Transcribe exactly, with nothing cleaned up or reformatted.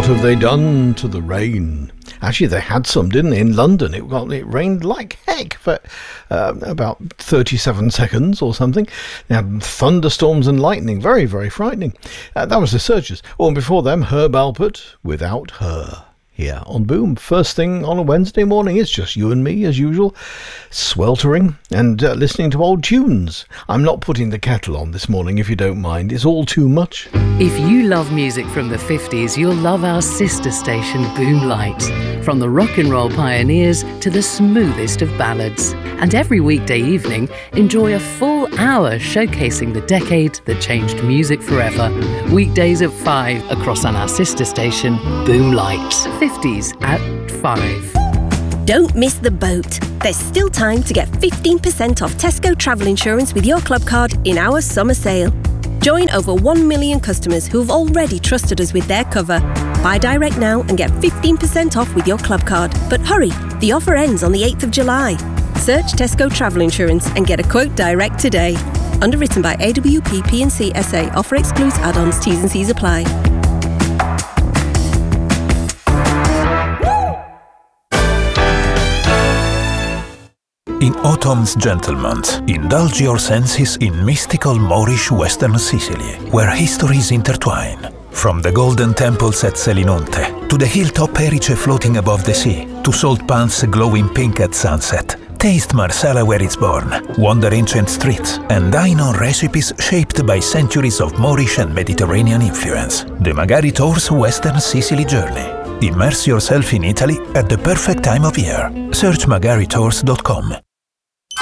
What have they done to the rain? Actually, they had some, didn't they? In London, it, well, it rained like heck for uh, about thirty-seven seconds or something. They had thunderstorms and lightning. Very, very frightening. Uh, that was the Searchers. Oh, and before them, Herb Alpert, Without Her. Here on Boom. First thing on a Wednesday morning, it's just you and me, as usual, sweltering and uh, listening to old tunes. I'm not putting the kettle on this morning, if you don't mind. It's all too much. If you love music from the fifties, you'll love our sister station, Boom Light. From the rock and roll pioneers to the smoothest of ballads. And every weekday evening, enjoy a full hour showcasing the decade that changed music forever. Weekdays at five across on our sister station, Boom Light. fifties at five. Don't miss the boat. There's still time to get fifteen percent off Tesco travel insurance with your club card in our summer sale. Join over one million customers who have already trusted us with their cover. Buy direct now and get fifteen percent off with your club card. But hurry, the offer ends on the eighth of July. Search Tesco Travel Insurance and get a quote direct today. Underwritten by A W P P and C S A. Offer excludes add-ons. T's and C's apply. In autumn's gentleman's, indulge your senses in mystical Moorish Western Sicily, where histories intertwine. From the golden temples at Selinunte, to the hilltop Erice floating above the sea, to salt pans glowing pink at sunset. Taste Marsala where it's born, wander ancient streets, and dine on recipes shaped by centuries of Moorish and Mediterranean influence. The Magari Tours Western Sicily Journey. Immerse yourself in Italy at the perfect time of year. Search magari tours dot com.